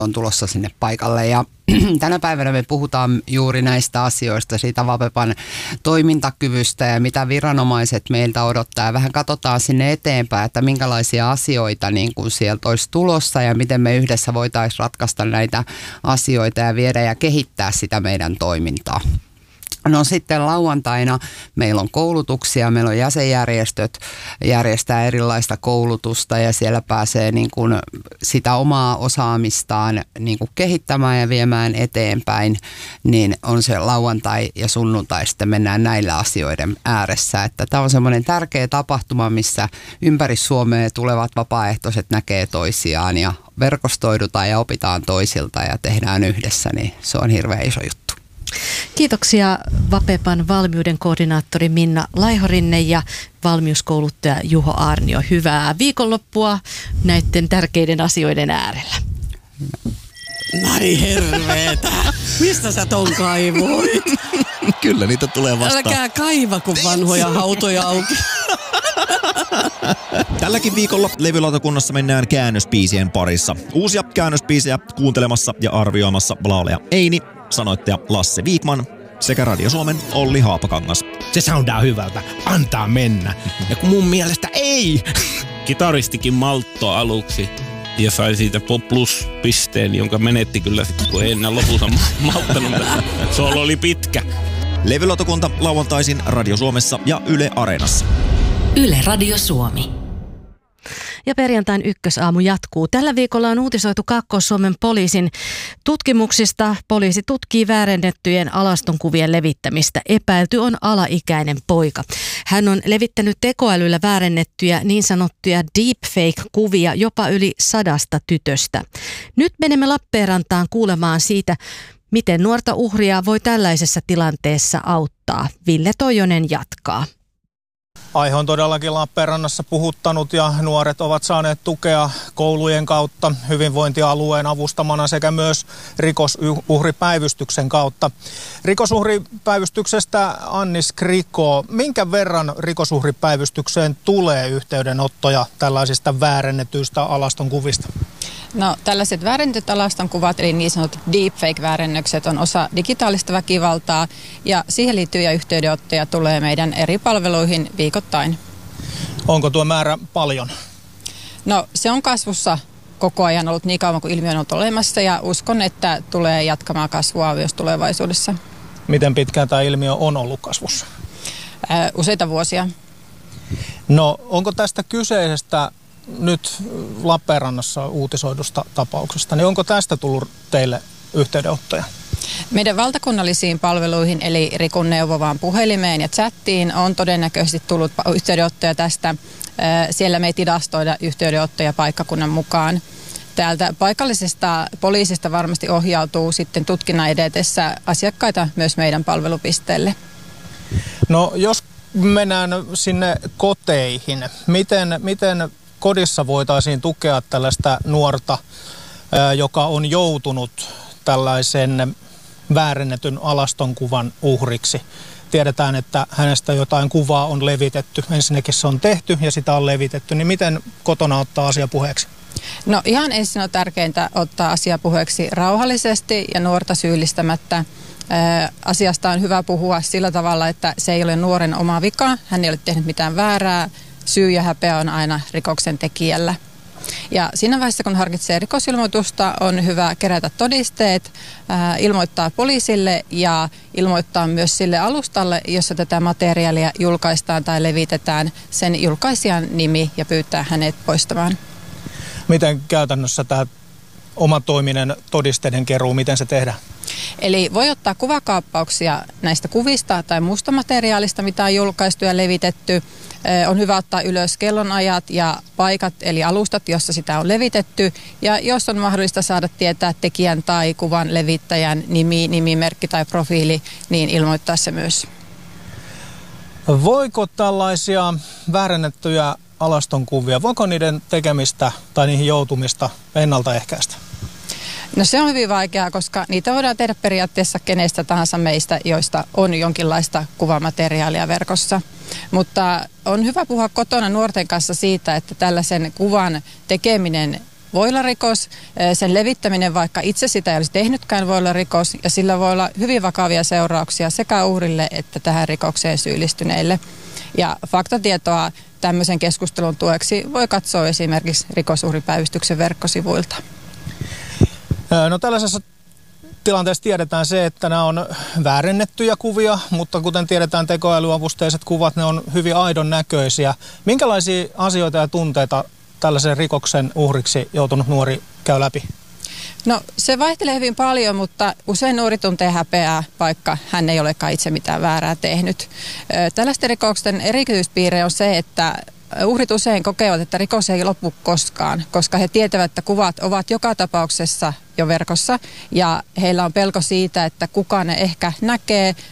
on tulossa sinne paikalle ja tänä päivänä me puhutaan juuri näistä asioista, siitä Vapepan toimintakyvystä ja mitä viranomaiset meiltä odottaa. Ja vähän katsotaan sinne eteenpäin, että minkälaisia asioita niin kuin sieltä olisi tulossa ja miten me yhdessä voitaisiin ratkaista näitä asioita ja viedä ja kehittää sitä meidän toimintaa. No sitten lauantaina meillä on koulutuksia, meillä on jäsenjärjestöt järjestää erilaista koulutusta ja siellä pääsee niin kuin sitä omaa osaamistaan niin kuin kehittämään ja viemään eteenpäin, niin on se lauantai ja sunnuntai sitten mennään näillä asioiden ääressä. Että tämä on semmoinen tärkeä tapahtuma, missä ympäri Suomea tulevat vapaaehtoiset näkee toisiaan ja verkostoidutaan ja opitaan toisilta ja tehdään yhdessä, niin se on hirveän iso juttu. Kiitoksia Vapepan valmiuden koordinaattori Minna Laihorinne ja valmiuskouluttaja Juho Aarnio. Hyvää viikonloppua näiden tärkeiden asioiden äärellä. Nari herveetä. Mistä sä ton kaivoit? Kyllä niitä tulee vastaan. Älkää kaiva, kun vanhoja hautoja auki. Tälläkin viikolla levylautakunnassa mennään käännöspiisien parissa. Uusia käännöspiisejä kuuntelemassa ja arvioimassa laulaja Eini, sanoittaja Lasse Viikman sekä Radio Suomen Olli Haapakangas. Se soundaa hyvältä. Antaa mennä. Ja kun mun mielestä ei. Kitaristikin malttoa aluksi ja sai siitä plus-pisteen, jonka menetti kyllä sitten, kun ei enää lopulta malttanut. Solo oli pitkä. Levylautakunta lauantaisin Radio Suomessa ja Yle Areenassa. Yle Radio Suomi. Ja perjantain ykkösaamu jatkuu. Tällä viikolla on uutisoitu Kaakkois-Suomen poliisin tutkimuksista. Poliisi tutkii väärennettyjen alastonkuvien levittämistä. Epäilty on alaikäinen poika. Hän on levittänyt tekoälyllä väärennettyjä niin sanottuja deepfake-kuvia jopa yli 100 tytöstä. Nyt menemme Lappeenrantaan kuulemaan siitä, miten nuorta uhria voi tällaisessa tilanteessa auttaa. Ville Toijonen jatkaa. Aihe on todellakin Lappeenrannassa puhuttanut ja nuoret ovat saaneet tukea koulujen kautta, hyvinvointialueen avustamana sekä myös rikosuhripäivystyksen kautta. Rikosuhripäivystyksestä Annis Kriko, minkä verran rikosuhripäivystykseen tulee yhteydenottoja tällaisista väärennetyistä alastonkuvista? No, tällaiset väärennetyt alastonkuvat, eli niin sanotut deepfake-väärennökset, on osa digitaalista väkivaltaa ja siihen liittyviä yhteydenottoja tulee meidän eri palveluihin viikoittain. Onko tuo määrä paljon? No, se on kasvussa koko ajan ollut niin kauan kuin ilmiö on ollut olemassa ja uskon, että tulee jatkamaan kasvua myös tulevaisuudessa. Miten pitkään tämä ilmiö on ollut kasvussa? Useita vuosia. No, onko tästä kyseisestä nyt Lappeenrannassa uutisoidusta tapauksesta, niin onko tästä tullut teille yhteydenottoja? Meidän valtakunnallisiin palveluihin, eli Rikon neuvovaan puhelimeen ja chattiin, on todennäköisesti tullut yhteydenottoja tästä. Siellä me ei tilastoida yhteydenottoja paikkakunnan mukaan. Täältä paikallisesta poliisista varmasti ohjautuu sitten tutkinnan edetessä asiakkaita myös meidän palvelupisteelle. No, jos mennään sinne koteihin, miten kodissa voitaisiin tukea tällaista nuorta, joka on joutunut tällaisen väärennetyn alastonkuvan uhriksi? Tiedetään, että hänestä jotain kuvaa on levitetty. Ensinnäkin se on tehty ja sitä on levitetty. Niin miten kotona ottaa asia puheeksi? No ihan ensin on tärkeintä ottaa asia puheeksi rauhallisesti ja nuorta syyllistämättä. Asiasta on hyvä puhua sillä tavalla, että se ei ole nuoren oma vika. Hän ei ole tehnyt mitään väärää. Syy ja häpeä on aina rikoksen tekijällä. Ja siinä vaiheessa, kun harkitsee rikosilmoitusta, on hyvä kerätä todisteet, ilmoittaa poliisille ja ilmoittaa myös sille alustalle, jossa tätä materiaalia julkaistaan tai levitetään, sen julkaisijan nimi ja pyytää hänet poistamaan. Miten käytännössä tämä omatoiminen todisteiden keruu, miten se tehdään? Eli voi ottaa kuvakaappauksia näistä kuvista tai muusta materiaalista, mitä on julkaistu ja levitetty. On hyvä ottaa ylös kellonajat ja paikat, eli alustat, jossa sitä on levitetty. Ja jos on mahdollista saada tietää tekijän tai kuvan levittäjän nimi, nimimerkki tai profiili, niin ilmoittaa se myös. Voiko tällaisia väärennettyjä alastonkuvia, voiko niiden tekemistä tai niihin joutumista ennaltaehkäistä? No se on hyvin vaikeaa, koska niitä voidaan tehdä periaatteessa kenestä tahansa meistä, joista on jonkinlaista kuvamateriaalia verkossa. Mutta on hyvä puhua kotona nuorten kanssa siitä, että tällaisen kuvan tekeminen voi olla rikos, sen levittäminen, vaikka itse sitä ei olisi tehnytkään, voi olla rikos, ja sillä voi olla hyvin vakavia seurauksia sekä uhrille että tähän rikokseen syyllistyneille. Ja faktatietoa tämmöisen keskustelun tueksi voi katsoa esimerkiksi Rikosuhripäivystyksen verkkosivuilta. No tällaisessa tilanteessa tiedetään se, että nämä on väärennettyjä kuvia, mutta kuten tiedetään, tekoälyavusteiset kuvat, ne on hyvin aidon näköisiä. Minkälaisia asioita ja tunteita tällaisen rikoksen uhriksi joutunut nuori käy läpi? No se vaihtelee hyvin paljon, mutta usein nuori tuntee häpeää, vaikka hän ei olekaan itse mitään väärää tehnyt. Tällaisten rikoksen erityispiirre on se, että uhrit usein kokevat, että rikos ei lopu koskaan, koska he tietävät, että kuvat ovat joka tapauksessa jo verkossa ja heillä on pelko siitä, että kukaan ne ehkä näkee,